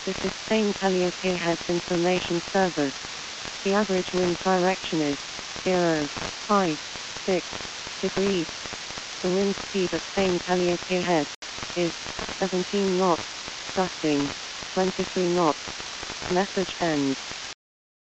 This is St. Eliot Head Information Service. The average wind direction is 0.6 degrees. The wind speed at St. Eliot Head is 17 knots, gusting 23 knots. Message ends.